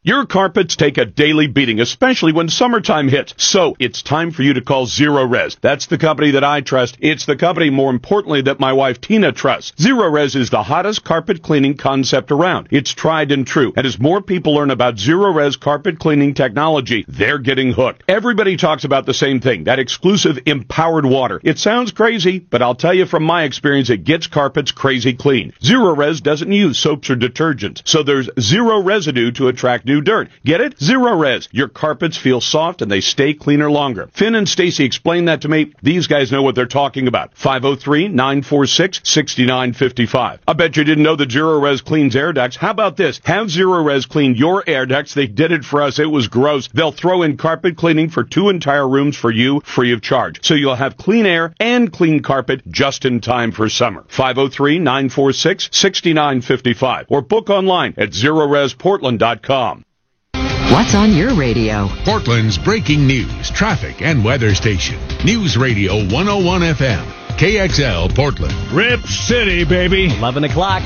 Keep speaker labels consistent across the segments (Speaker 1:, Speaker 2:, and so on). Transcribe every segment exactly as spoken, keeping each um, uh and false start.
Speaker 1: Your carpets take a daily beating, especially when summertime hits. So it's time for you to call Zero Res. That's the company that I trust. It's the company, more importantly, that my wife Tina trusts. Zero Res is the hottest carpet cleaning concept around. It's tried and true. And as more people learn about Zero Res carpet cleaning technology, they're getting hooked. Everybody talks about the same thing, that exclusive empowered water. It sounds crazy, but I'll tell you from my experience, it gets carpets crazy clean. Zero Res doesn't use soaps or detergents, so there's zero residue to attract new dirt. Get it? Zero Res. Your carpets feel soft and they stay cleaner longer. Finn and Stacy explained that to me. These guys know what they're talking about. five oh three, nine four six, six nine five five. I bet you didn't know that Zero Res cleans air ducts. How about this? Have Zero Res clean your air ducts. They did it for us. It was gross. They'll throw in carpet cleaning for two entire rooms for you, free of charge. So you'll have clean air and clean carpet just in time for summer. five oh three, nine four six, six nine five five. Or book online at zero res portland dot com.
Speaker 2: What's on your radio?
Speaker 3: Portland's breaking news, traffic, and weather station. News Radio one oh one F M. K X L Portland.
Speaker 4: Rip City, baby.
Speaker 5: eleven o'clock.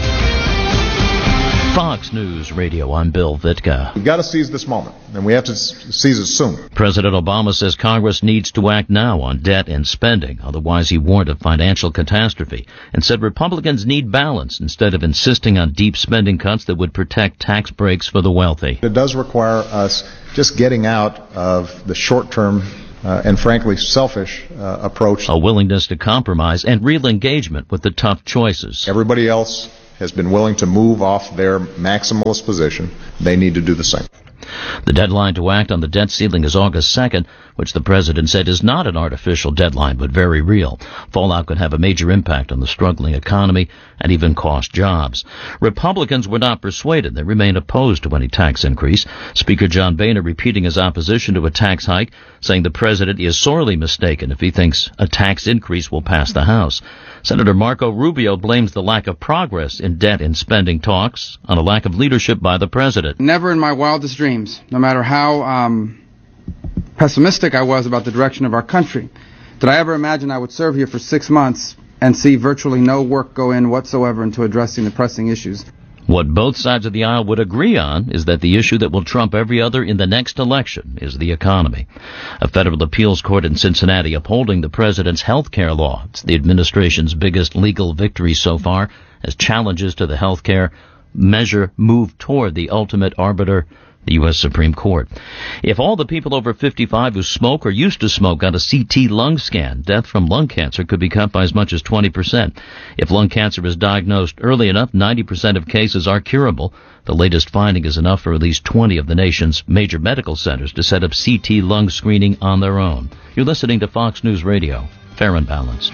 Speaker 5: Fox News Radio, I'm Bill Vitka.
Speaker 6: We've got to seize this moment, and we have to seize it soon.
Speaker 5: President Obama says Congress needs to act now on debt and spending. Otherwise, he warned of financial catastrophe and said Republicans need balance instead of insisting on deep spending cuts that would protect tax breaks for the wealthy.
Speaker 6: It does require us just getting out of the short-term Uh, and frankly, selfish uh, approach.
Speaker 5: A willingness to compromise and real engagement with the tough choices.
Speaker 6: Everybody else has been willing to move off their maximalist position. They need to do the same.
Speaker 5: The deadline to act on the debt ceiling is August second, which the president said is not an artificial deadline, but very real. Fallout could have a major impact on the struggling economy and even cost jobs. Republicans were not persuaded. They remain opposed to any tax increase. Speaker John Boehner repeating his opposition to a tax hike, saying the president is sorely mistaken if he thinks a tax increase will pass the House. Senator Marco Rubio blames the lack of progress in debt and spending talks on a lack of leadership by the president.
Speaker 7: Never in my wildest dreams, no matter how um, pessimistic I was about the direction of our country, did I ever imagine I would serve here for six months and see virtually no work go in whatsoever into addressing the pressing issues.
Speaker 5: What both sides of the aisle would agree on is that the issue that will trump every other in the next election is the economy. A federal appeals court in Cincinnati upholding the president's health care law. It's the administration's biggest legal victory so far as challenges to the health care measure move toward the ultimate arbiter, the U S Supreme Court. If all the people over fifty-five who smoke or used to smoke got a C T lung scan, death from lung cancer could be cut by as much as twenty percent. If lung cancer is diagnosed early enough, ninety percent of cases are curable. The latest finding is enough for at least twenty of the nation's major medical centers to set up C T lung screening on their own. You're listening to Fox News Radio, fair and balanced.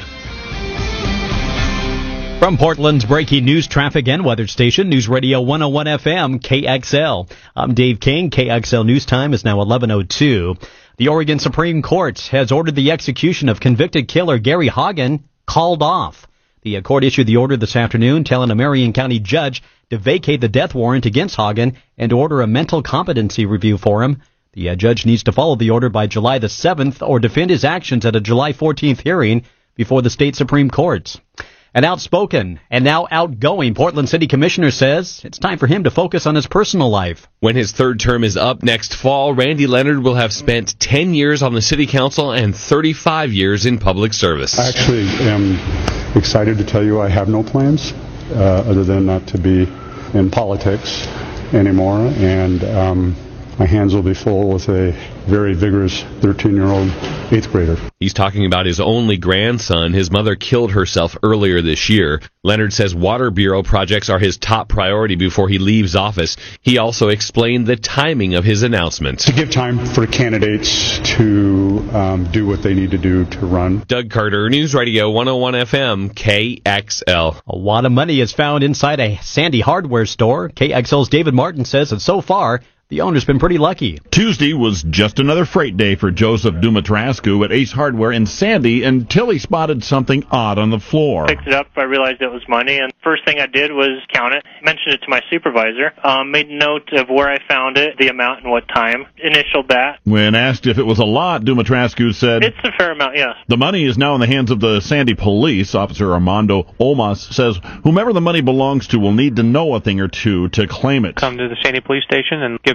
Speaker 8: From Portland's breaking news, traffic, and weather station, News Radio one oh one F M, K X L. I'm Dave King. K X L News Time is now eleven oh two. The Oregon Supreme Court has ordered the execution of convicted killer Gary Hagen called off. The court issued the order this afternoon telling a Marion County judge to vacate the death warrant against Hagen and order a mental competency review for him. The uh, judge needs to follow the order by July the seventh or defend his actions at a July fourteenth hearing before the state Supreme Court. An outspoken and now outgoing Portland City Commissioner says it's time for him to focus on his personal life.
Speaker 9: When his third term is up next fall, Randy Leonard will have spent ten years on the City Council and thirty-five years in public service.
Speaker 10: I actually am excited to tell you I have no plans uh, other than not to be in politics anymore, and um, my hands will be full with a very vigorous thirteen-year-old eighth grader.
Speaker 9: He's talking about his only grandson. His mother killed herself earlier this year. Leonard says Water Bureau projects are his top priority before he leaves office. He also explained the timing of his announcement.
Speaker 10: To give time for candidates to um, do what they need to do to run.
Speaker 9: Doug Carter, News Radio one oh one F M, K X L.
Speaker 8: A lot of money is found inside a Sandy hardware store. K X L's David Martin says that so far, the owner's been pretty lucky.
Speaker 4: Tuesday was just another freight day for Joseph Dumatrascu at Ace Hardware in Sandy until he spotted something odd on the floor.
Speaker 11: Picked it up, I realized it was money, and first thing I did was count it, mentioned it to my supervisor, um, made note of where I found it, the amount and what time, initialed that.
Speaker 4: When asked if it was a lot, Dumatrascu said,
Speaker 11: "It's a fair amount, yes."
Speaker 4: The money is now in the hands of the Sandy police. Officer Armando Olmas says whomever the money belongs to will need to know a thing or two to claim it.
Speaker 11: Come to the Sandy police station and give them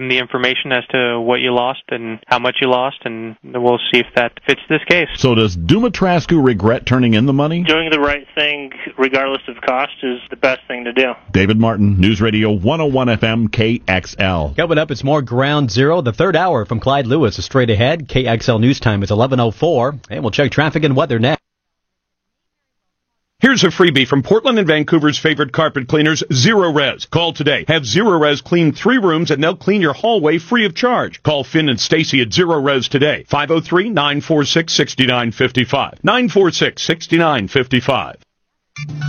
Speaker 12: them the information as to what you lost and how much you lost, and we'll see if that fits this case.
Speaker 4: So does Dumitrascu regret turning in the money?
Speaker 11: Doing the right thing, regardless of cost, is the best thing to do.
Speaker 4: David Martin, News Radio one oh one F M K X L.
Speaker 8: Coming up, it's more Ground Zero. The third hour from Clyde Lewis is straight ahead. K X L News Time is eleven oh four, and we'll check traffic and weather next.
Speaker 1: Here's a freebie from Portland and Vancouver's favorite carpet cleaners, Zero Res. Call today. Have Zero Res clean three rooms and they'll clean your hallway free of charge. Call Finn and Stacy at Zero Res today. five oh three, nine four six, six nine five five. nine four six, six nine five five.